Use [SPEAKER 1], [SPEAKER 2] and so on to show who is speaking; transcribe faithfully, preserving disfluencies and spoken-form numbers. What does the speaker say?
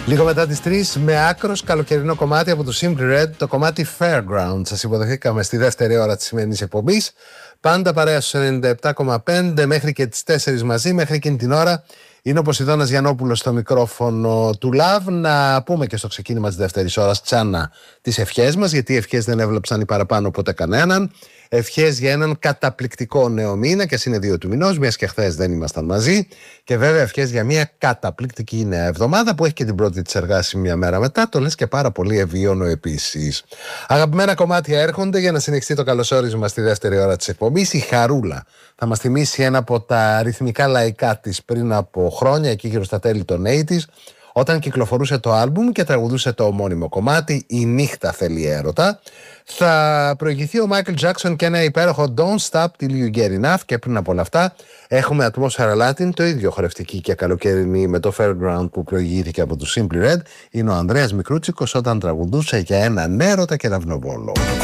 [SPEAKER 1] Λίγο μετά τις τρεις, με άκρος καλοκαιρινό κομμάτι από το Simply Red, το κομμάτι Fairground. Σας υποδεχθήκαμε στη δεύτερη ώρα της σημερινής εκπομπής. Πάντα παρέα στους ενενήντα επτά κόμμα πέντε μέχρι και τις τέσσερις μαζί, μέχρι εκείνη την ώρα. Είναι ο Ποσειδώνας Γιαννόπουλος στο μικρόφωνο του Love. Να πούμε και στο ξεκίνημα της δεύτερης ώρας τσάνα τις ευχές μας, γιατί οι ευχές δεν έβλεψαν οι παραπάνω ποτέ κανέναν. Ευχές για έναν καταπληκτικό νέο μήνα, και ας είναι δύο του μηνός, μιας και χθες δεν ήμασταν μαζί. Και βέβαια ευχές για μια καταπληκτική νέα εβδομάδα που έχει και την πρώτη της εργάσιμη μια μέρα μετά. Το λες και πάρα πολύ ευίωνο επίσης. Αγαπημένα κομμάτια έρχονται για να συνεχιστεί το καλωσόρισμα στη δεύτερη ώρα της εκπομπής. Η Χαρούλα θα μας θυμίσει ένα από τα ρυθμικά λαϊκά της πριν από χρόνια, εκεί γύρω στα τέλη των ογδόντα, όταν κυκλοφορούσε το άλμπουμ και τραγουδούσε το ομώνυμο κομμάτι «Η νύχτα θέλει έρωτα». Θα προηγηθεί ο Μάικλ Τζάκσον και ένα υπέροχο «Don't Stop Till You Get Enough», και πριν από όλα αυτά έχουμε ατμόσφαιρα Latin, το ίδιο χορευτική και καλοκαιρινή, με το Fairground που προηγήθηκε από το Simply Red. Είναι ο Ανδρέας Μικρούτσικος όταν τραγουδούσε για έναν έρωτα και ένα αυνοβόλο.